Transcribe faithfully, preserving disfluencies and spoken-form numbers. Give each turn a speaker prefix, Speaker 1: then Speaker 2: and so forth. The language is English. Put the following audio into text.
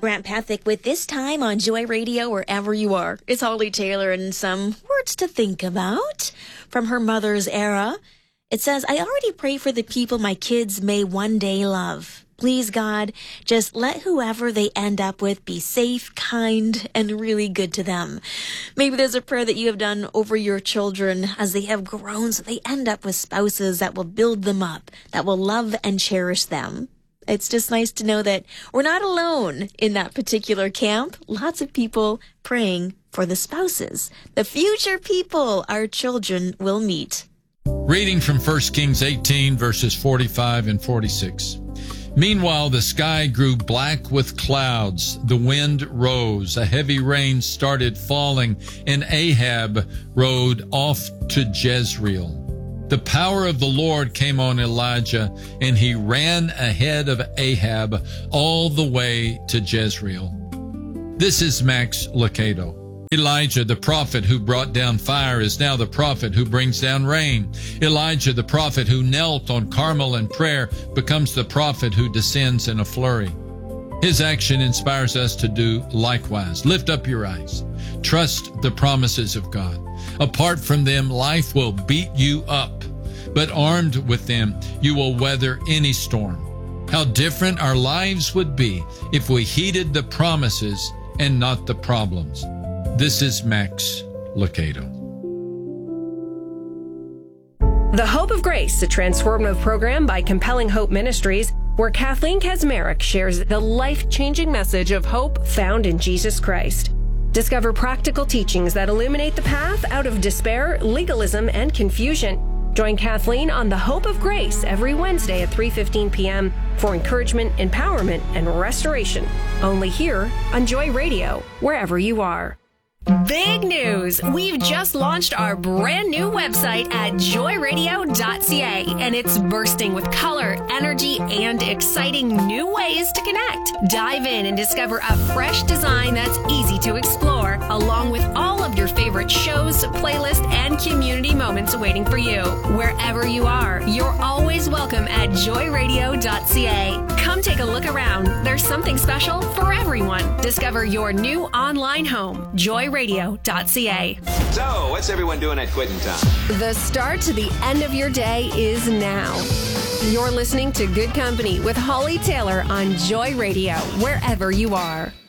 Speaker 1: Grant Pathick with This Time on Joy Radio, wherever you are. It's Holly Taylor and some words to think about from her mother's era. It says, I already pray for the people my kids may one day love. Please, God, just let whoever they end up with be safe, kind, and really good to them. Maybe there's a prayer that you have done over your children as they have grown so they end up with spouses that will build them up, that will love and cherish them. It's just nice to know that we're not alone in that particular camp. Lots of people praying for the spouses, the future people our children will meet.
Speaker 2: Reading from First Kings eighteen, verses forty-five and forty-six. Meanwhile, the sky grew black with clouds. The wind rose. A heavy rain started falling, and Ahab rode off to Jezreel. The power of the Lord came on Elijah, and he ran ahead of Ahab all the way to Jezreel. This is Max Lucado. Elijah, the prophet who brought down fire, is now the prophet who brings down rain. Elijah, the prophet who knelt on Carmel in prayer, becomes the prophet who descends in a flurry. His action inspires us to do likewise. Lift up your eyes. Trust the promises of God. Apart from them, life will beat you up, but armed with them, you will weather any storm. How different our lives would be if we heeded the promises and not the problems. This is Max Lucado.
Speaker 3: The Hope of Grace, a transformative program by Compelling Hope Ministries, where Kathleen Kaczmarek shares the life-changing message of hope found in Jesus Christ. Discover practical teachings that illuminate the path out of despair, legalism, and confusion. Join Kathleen on The Hope of Grace every Wednesday at three fifteen p.m. for encouragement, empowerment, and restoration. Only here on Joy Radio, wherever you are. Big news! We've just launched our brand new website at joy radio dot c a, and it's bursting with color, energy, and exciting new ways to connect. Dive in and discover a fresh design that's easy to explore, along with all of your favorite shows, playlists, and community moments waiting for you. Wherever you are, you're always welcome at joy radio dot c a. Come take a look around. There's something special for everyone. Discover your new online home, joy radio dot c a.
Speaker 4: So, what's everyone doing at quitting time?
Speaker 3: The start to the end of your day is now. You're listening to Good Company with Holly Taylor on Joy Radio, wherever you are.